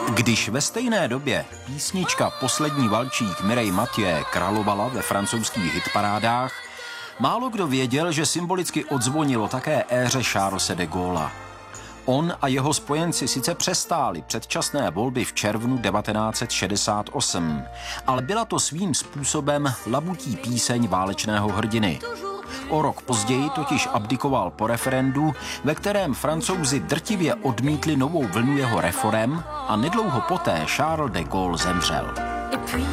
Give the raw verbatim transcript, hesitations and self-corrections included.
Když ve stejné době písnička Poslední valčík Mireille Mathieu královala ve francouzských hitparádách, málo kdo věděl, že symbolicky odzvonilo také éře Charlese de Gaulle'a. On a jeho spojenci sice přestáli předčasné volby v červnu devatenáct set šedesát osm, ale byla to svým způsobem labutí píseň válečného hrdiny. O rok později totiž abdikoval po referendu, ve kterém Francouzi drtivě odmítli novou vlnu jeho reforem a nedlouho poté Charles de Gaulle zemřel.